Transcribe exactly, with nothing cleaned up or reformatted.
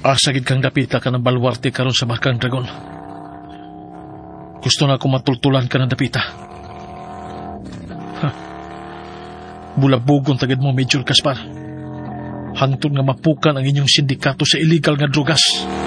Asagid kang dapita ka ng balwarte karon sa Bakang Dragon. Gusto na akong matultulan ka ng dapita. Ha. Bulabugon tagad mo, Major Gaspar. Hangtod nga mapukan ang inyong sindikato sa illegal nga drugas.